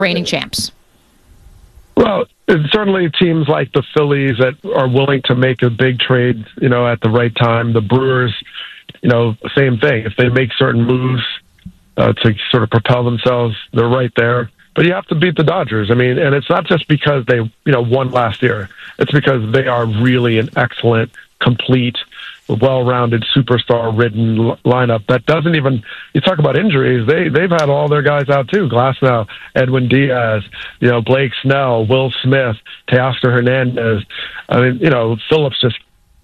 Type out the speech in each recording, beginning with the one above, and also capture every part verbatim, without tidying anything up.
reigning champs? Well, it's certainly teams like the Phillies that are willing to make a big trade, you know, at the right time. The Brewers, you know, same thing. If they make certain moves uh, to sort of propel themselves, they're right there. But you have to beat the Dodgers. I mean, and it's not just because they, you know, won last year. It's because they are really an excellent, complete, well-rounded, superstar-ridden lineup that doesn't even. You talk about injuries; they they've had all their guys out too. Glasnow, Edwin Diaz, you know, Blake Snell, Will Smith, Teoscar Hernandez. I mean, you know, Phillips just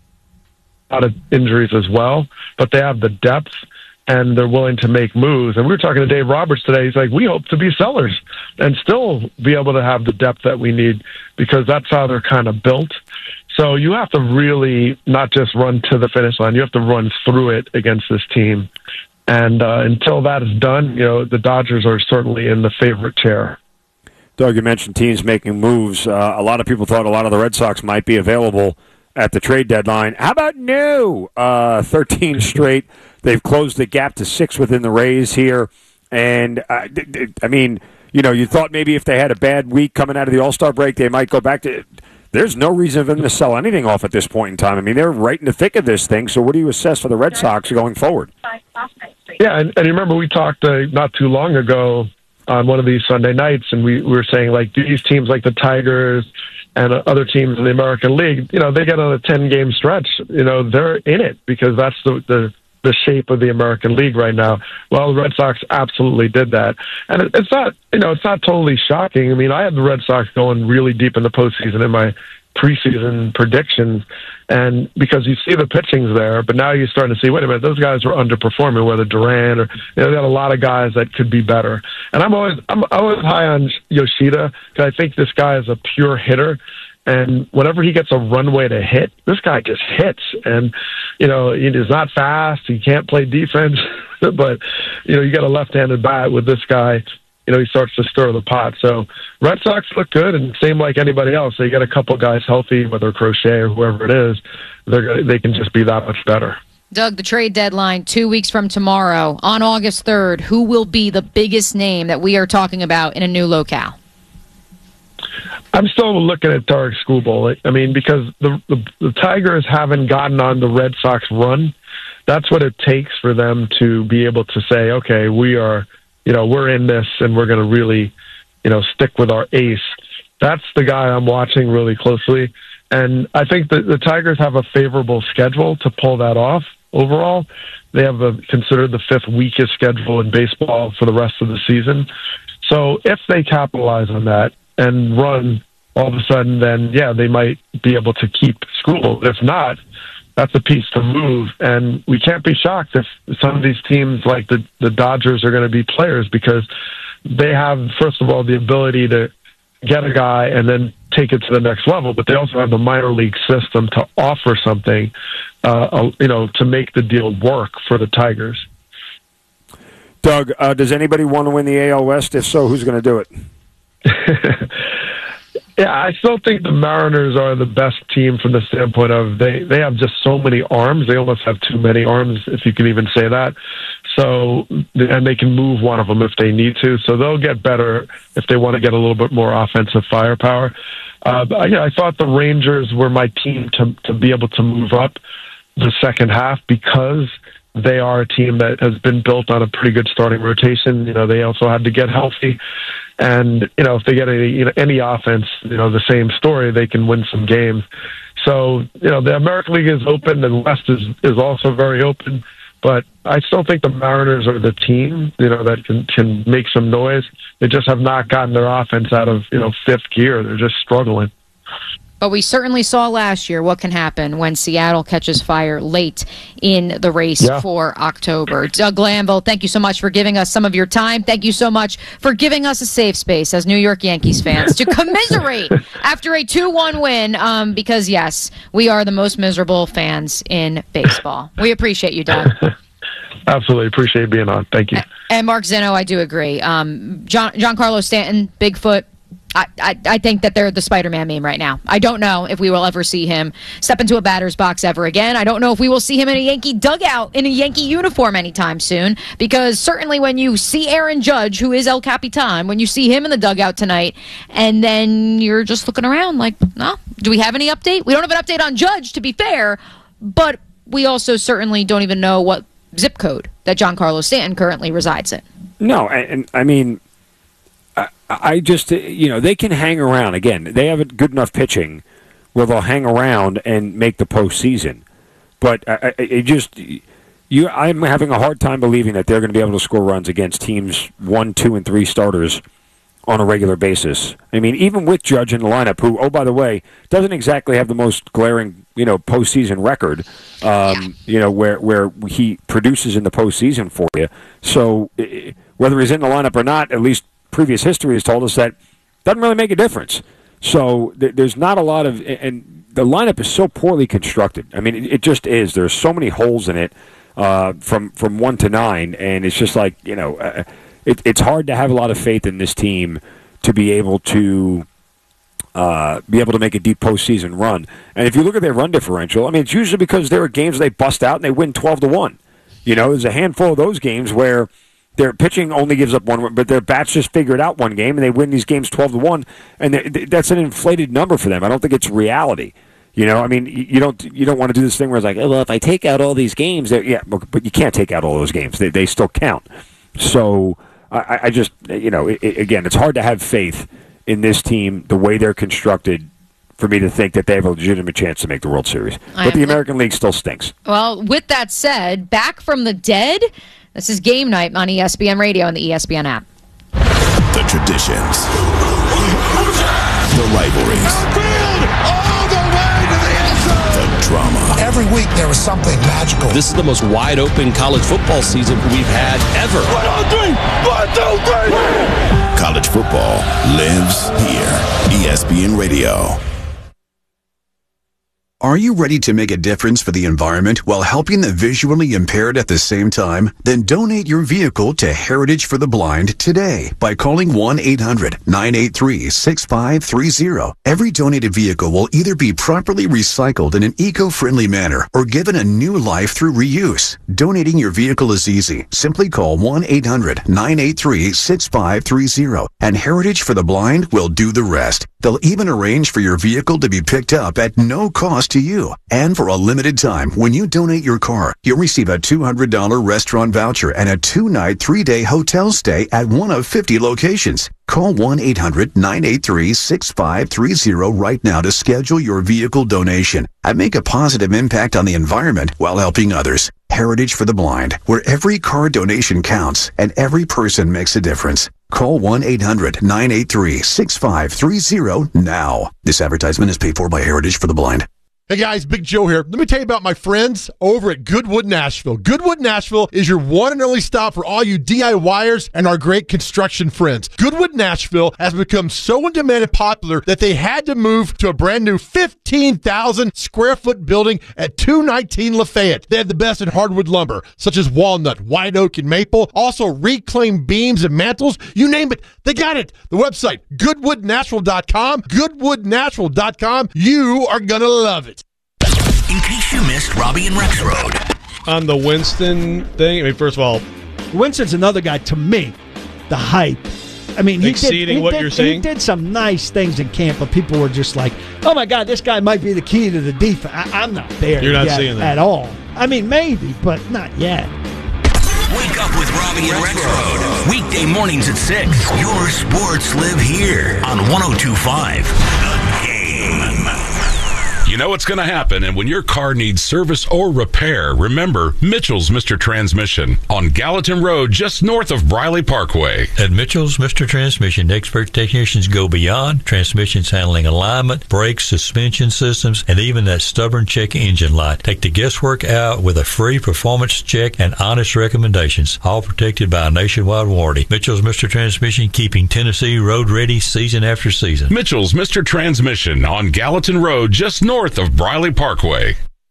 out of injuries as well, but they have the depth and they're willing to make moves. And we were talking to Dave Roberts today. He's like, we hope to be sellers and still be able to have the depth that we need because that's how they're kind of built. So you have to really not just run to the finish line. You have to run through it against this team. And uh, until that is done, you know, the Dodgers are certainly in the favorite chair. Doug, you mentioned teams making moves. Uh, a lot of people thought a lot of the Red Sox might be available at the trade deadline. How about no? Uh, thirteen straight. They've closed the gap to six within the Rays here. And, uh, I mean, you know, you thought maybe if they had a bad week coming out of the All-Star break, they might go back to – there's no reason for them to sell anything off at this point in time. I mean, they're right in the thick of this thing. So what do you assess for the Red Sox going forward? Yeah, and, and you remember we talked uh, not too long ago on one of these Sunday nights, and we, we were saying, like, these teams like the Tigers and uh, other teams in the American League, you know, they get on a ten-game stretch. You know, they're in it because that's the, the – the shape of the American League right now. Well, the Red Sox absolutely did that. And it, it's not, you know, it's not totally shocking. I mean, I had the Red Sox going really deep in the postseason in my preseason predictions, and because you see the pitchings there, but now you're starting to see, wait a minute, those guys were underperforming, whether Duran or, you know, they got a lot of guys that could be better. And I'm always, I'm always high on Yoshida because I think this guy is a pure hitter. And whenever he gets a runway to hit, this guy just hits. And, you know, he is not fast. He can't play defense. But, you know, you got a left-handed bat with this guy. You know, he starts to stir the pot. So Red Sox look good, and same like anybody else. They get a couple guys healthy, whether Crochet or whoever it is, they're, they can just be that much better. Doug, the trade deadline two weeks from tomorrow, on August third, who will be the biggest name that we are talking about in a new locale? I'm still looking at Tarik Skubal. I mean, because the, the the Tigers haven't gotten on the Red Sox run. That's what it takes for them to be able to say, okay, we are, you know, we're in this and we're going to really, you know, stick with our ace. That's the guy I'm watching really closely. And I think that the Tigers have a favorable schedule to pull that off overall. They have a, considered the fifth weakest schedule in baseball for the rest of the season. So if they capitalize on that and run all of a sudden, then, yeah, they might be able to keep Skubal. If not, that's a piece to move. And we can't be shocked if some of these teams like the, the Dodgers are going to be players because they have, first of all, the ability to get a guy and then take it to the next level, but they also have the minor league system to offer something, uh, you know, to make the deal work for the Tigers. Doug, uh, does anybody want to win the A L West? If so, who's going to do it? Yeah, I still think the Mariners are the best team from the standpoint of they, they have just so many arms. They almost have too many arms, if you can even say that. So, and they can move one of them if they need to. So they'll get better if they want to get a little bit more offensive firepower. Uh, but, yeah, I thought the Rangers were my team to to be able to move up the second half because they are a team that has been built on a pretty good starting rotation. You know, they also had to get healthy. And, you know, if they get any, you know, any offense, you know, the same story, they can win some games. So, you know, the American League is open and the West is, is also very open. But I still think the Mariners are the team, you know, that can, can make some noise. They just have not gotten their offense out of, you know, fifth gear. They're just struggling. But we certainly saw last year what can happen when Seattle catches fire late in the race yeah. for October. Doug Glanville, thank you so much for giving us some of your time. Thank you so much for giving us a safe space as New York Yankees fans to commiserate after a two one win um, because, yes, we are the most miserable fans in baseball. We appreciate you, Doug. Absolutely. Appreciate being on. Thank you. And Mark Zeno, I do agree. Um, John Giancarlo Stanton, Bigfoot, I, I, I think that they're the Spider-Man meme right now. I don't know if we will ever see him step into a batter's box ever again. I don't know if we will see him in a Yankee dugout in a Yankee uniform anytime soon, because certainly when you see Aaron Judge, who is El Capitan, when you see him in the dugout tonight, and then you're just looking around like, no, do we have any update? We don't have an update on Judge, to be fair, but we also certainly don't even know what zip code that Giancarlo Stanton currently resides in. No, and, and I mean... I just, you know, they can hang around. Again, they have a good enough pitching where they'll hang around and make the postseason. But I, I, it just, you, I'm having a hard time believing that they're going to be able to score runs against teams one, two, and three starters on a regular basis. I mean, even with Judge in the lineup, who, oh, by the way, doesn't exactly have the most glaring, you know, postseason record, um, you know, where, where he produces in the postseason for you. So whether he's in the lineup or not, at least previous history has told us that doesn't really make a difference. So th- there's not a lot of, and the lineup is so poorly constructed. I mean, it, it just is. There's so many holes in it uh, from from one to nine, and it's just like, you know, uh, it, it's hard to have a lot of faith in this team to be able to uh, be able to make a deep postseason run. And if you look at their run differential, I mean, it's usually because there are games they bust out and they win twelve to one. You know, there's a handful of those games where their pitching only gives up one, but their bats just figure it out one game, and they win these games twelve to one, and that's an inflated number for them. I don't think it's reality. You know, I mean, you don't you don't want to do this thing where it's like, oh, well, if I take out all these games, yeah, but you can't take out all those games. They they still count. So I, I just, you know, it, it, again, it's hard to have faith in this team the way they're constructed for me to think that they have a legitimate chance to make the World Series. But the American League still stinks. Well, with that said, back from the dead. This is Game Night on E S P N Radio and the E S P N app. The traditions. The rivalries. All the way to the end zone. The drama. Every week there was something magical. This is the most wide-open college football season we've had ever. One, two, three. One, two, three. College football lives here. E S P N Radio. Are you ready to make a difference for the environment while helping the visually impaired at the same time? Then donate your vehicle to Heritage for the Blind today by calling one eight hundred nine eight three six five three zero. Every donated vehicle will either be properly recycled in an eco-friendly manner or given a new life through reuse. Donating your vehicle is easy. Simply call one eight hundred nine eight three six five three zero and Heritage for the Blind will do the rest. They'll even arrange for your vehicle to be picked up at no cost to you. And for a limited time, when you donate your car, you'll receive a two hundred dollars restaurant voucher and a two-night, three-day hotel stay at one of fifty locations. Call one eight hundred nine eight three six five three zero right now to schedule your vehicle donation and make a positive impact on the environment while helping others. Heritage for the Blind, where every car donation counts and every person makes a difference. Call one eight hundred nine eight three six five three zero now. This advertisement is paid for by Heritage for the Blind. Hey guys, Big Joe here. Let me tell you about my friends over at Goodwood Nashville. Goodwood Nashville is your one and only stop for all you DIYers and our great construction friends. Goodwood Nashville has become so in demand and popular that they had to move to a brand new fifteen thousand square foot building at two nineteen Lafayette. They have the best in hardwood lumber, such as walnut, white oak, and maple. Also reclaimed beams and mantles. You name it, they got it. The website, goodwood natural dot com. goodwood natural dot com. You are going to love it. In case you missed Robbie and Rexroad. On the Winston thing, I mean, first of all, Winston's another guy, to me, the hype. I mean, he exceeding did, he what did, you're saying? He did some nice things in camp, but people were just like, oh, my God, this guy might be the key to the defense. I, I'm not there You're not yet seeing that at all. I mean, maybe, but not yet. Wake up with Robbie and Rexroad. Weekday mornings at six. Your sports live here on one oh two point five. The Game. You know what's going to happen, and when your car needs service or repair, remember Mitchell's Mister Transmission on Gallatin Road, just north of Briley Parkway. At Mitchell's Mister Transmission, expert technicians go beyond transmissions handling alignment, brakes, suspension systems, and even that stubborn check engine light. Take the guesswork out with a free performance check and honest recommendations, all protected by a nationwide warranty. Mitchell's Mister Transmission, keeping Tennessee road ready season after season. Mitchell's Mister Transmission on Gallatin Road, just north of Briley Parkway.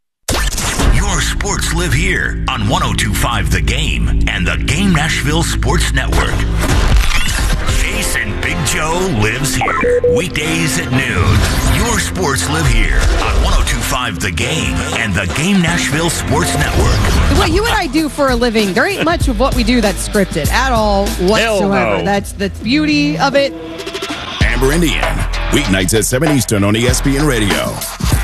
Your sports live here on one oh two point five The Game and the Game Nashville Sports Network. Jason Big Joe lives here. Weekdays at noon. Your sports live here on one oh two point five The Game and the Game Nashville Sports Network. What you and I do for a living, there ain't much of what we do that's scripted at all whatsoever. No. That's the beauty of it. Amber Indian, weeknights at seven Eastern on E S P N Radio.